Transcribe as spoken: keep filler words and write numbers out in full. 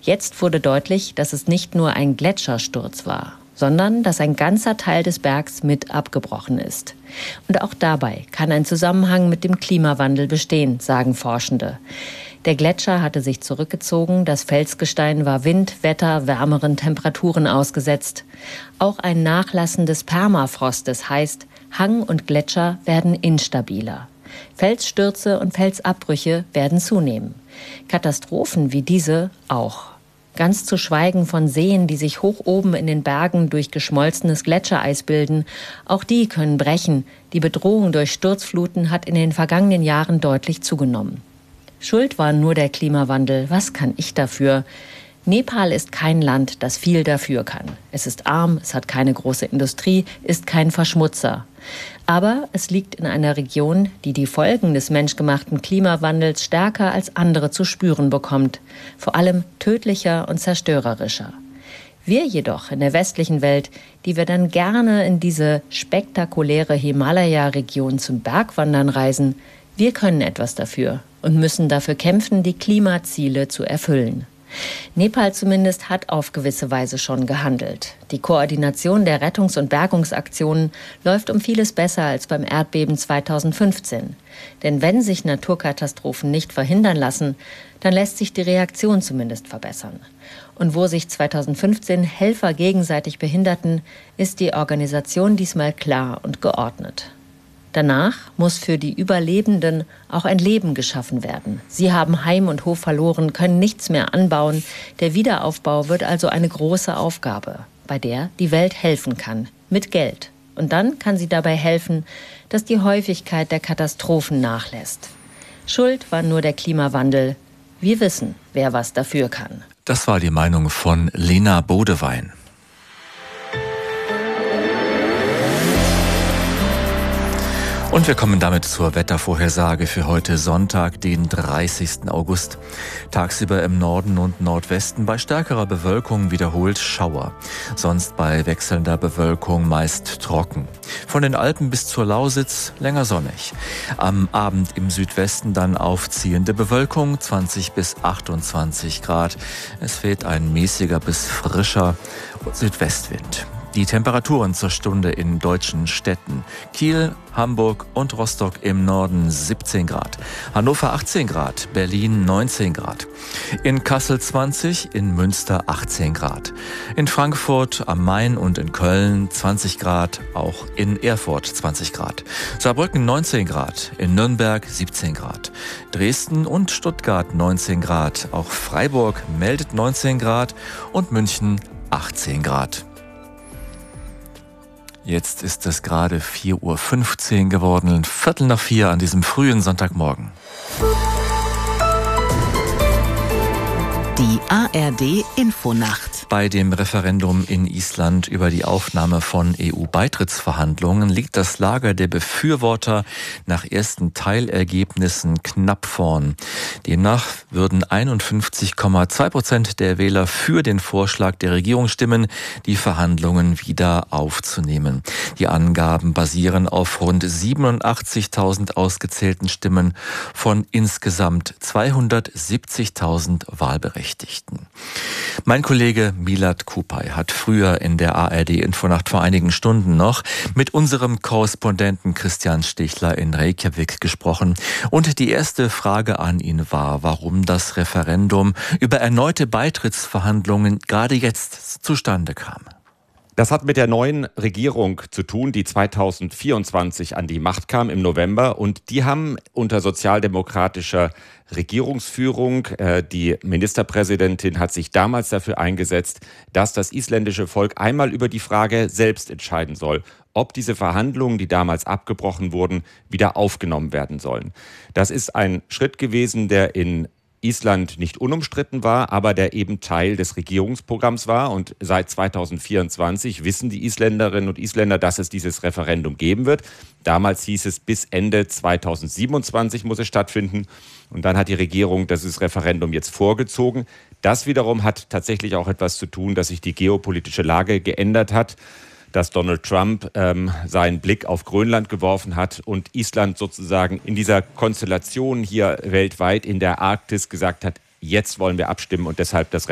Jetzt wurde deutlich, dass es nicht nur ein Gletschersturz war, sondern dass ein ganzer Teil des Bergs mit abgebrochen ist. Und auch dabei kann ein Zusammenhang mit dem Klimawandel bestehen, sagen Forschende. Der Gletscher hatte sich zurückgezogen, das Felsgestein war Wind, Wetter, wärmeren Temperaturen ausgesetzt. Auch ein Nachlassen des Permafrostes heißt, Hang und Gletscher werden instabiler. Felsstürze und Felsabbrüche werden zunehmen. Katastrophen wie diese auch. Ganz zu schweigen von Seen, die sich hoch oben in den Bergen durch geschmolzenes Gletschereis bilden. Auch die können brechen. Die Bedrohung durch Sturzfluten hat in den vergangenen Jahren deutlich zugenommen. Schuld war nur der Klimawandel. Was kann ich dafür? Nepal ist kein Land, das viel dafür kann. Es ist arm, es hat keine große Industrie, ist kein Verschmutzer. Aber es liegt in einer Region, die die Folgen des menschgemachten Klimawandels stärker als andere zu spüren bekommt. Vor allem tödlicher und zerstörerischer. Wir jedoch in der westlichen Welt, die wir dann gerne in diese spektakuläre Himalaya-Region zum Bergwandern reisen, wir können etwas dafür und müssen dafür kämpfen, die Klimaziele zu erfüllen. Nepal zumindest hat auf gewisse Weise schon gehandelt. Die Koordination der Rettungs- und Bergungsaktionen läuft um vieles besser als beim Erdbeben zweitausendfünfzehn. Denn wenn sich Naturkatastrophen nicht verhindern lassen, dann lässt sich die Reaktion zumindest verbessern. Und wo sich zweitausendfünfzehn Helfer gegenseitig behinderten, ist die Organisation diesmal klar und geordnet. Danach muss für die Überlebenden auch ein Leben geschaffen werden. Sie haben Heim und Hof verloren, können nichts mehr anbauen. Der Wiederaufbau wird also eine große Aufgabe, bei der die Welt helfen kann, mit Geld. Und dann kann sie dabei helfen, dass die Häufigkeit der Katastrophen nachlässt. Schuld war nur der Klimawandel. Wir wissen, wer was dafür kann. Das war die Meinung von Lena Bodewein. Und wir kommen damit zur Wettervorhersage für heute Sonntag, den dreißigsten August. Tagsüber im Norden und Nordwesten bei stärkerer Bewölkung wiederholt Schauer. Sonst bei wechselnder Bewölkung meist trocken. Von den Alpen bis zur Lausitz länger sonnig. Am Abend im Südwesten dann aufziehende Bewölkung, zwanzig bis achtundzwanzig Grad. Es weht ein mäßiger bis frischer Südwestwind. Die Temperaturen zur Stunde in deutschen Städten: Kiel, Hamburg und Rostock im Norden siebzehn Grad, Hannover achtzehn Grad, Berlin neunzehn Grad, in Kassel zwanzig, in Münster achtzehn Grad, in Frankfurt am Main und in Köln zwanzig Grad, auch in Erfurt zwanzig Grad, Saarbrücken neunzehn Grad, in Nürnberg siebzehn Grad, Dresden und Stuttgart neunzehn Grad, auch Freiburg meldet neunzehn Grad und München achtzehn Grad. Jetzt ist es gerade vier Uhr fünfzehn geworden, ein Viertel nach vier an diesem frühen Sonntagmorgen. Die A R D-Infonacht. Bei dem Referendum in Island über die Aufnahme von E U-Beitrittsverhandlungen liegt das Lager der Befürworter nach ersten Teilergebnissen knapp vorn. Demnach würden einundfünfzig Komma zwei Prozent der Wähler für den Vorschlag der Regierung stimmen, die Verhandlungen wieder aufzunehmen. Die Angaben basieren auf rund siebenundachtzigtausend ausgezählten Stimmen von insgesamt zweihundertsiebzigtausend Wahlberechtigten. Mein Kollege Milad Kupay hat früher in der A R D-Infonacht vor einigen Stunden noch mit unserem Korrespondenten Christian Stichler in Reykjavik gesprochen. Und die erste Frage an ihn war, warum das Referendum über erneute Beitrittsverhandlungen gerade jetzt zustande kam. Das hat mit der neuen Regierung zu tun, die zweitausendvierundzwanzig an die Macht kam im November. Und die haben unter sozialdemokratischer Regierungsführung, äh, die Ministerpräsidentin hat sich damals dafür eingesetzt, dass das isländische Volk einmal über die Frage selbst entscheiden soll, ob diese Verhandlungen, die damals abgebrochen wurden, wieder aufgenommen werden sollen. Das ist ein Schritt gewesen, der in Island nicht unumstritten war, aber der eben Teil des Regierungsprogramms war. Und seit zweitausendvierundzwanzig wissen die Isländerinnen und Isländer, dass es dieses Referendum geben wird. Damals hieß es, bis Ende zweitausendsiebenundzwanzig muss es stattfinden. Und dann hat die Regierung dieses Referendum jetzt vorgezogen. Das wiederum hat tatsächlich auch etwas zu tun, dass sich die geopolitische Lage geändert hat, dass Donald Trump ähm, seinen Blick auf Grönland geworfen hat und Island sozusagen in dieser Konstellation hier weltweit in der Arktis gesagt hat, jetzt wollen wir abstimmen und deshalb das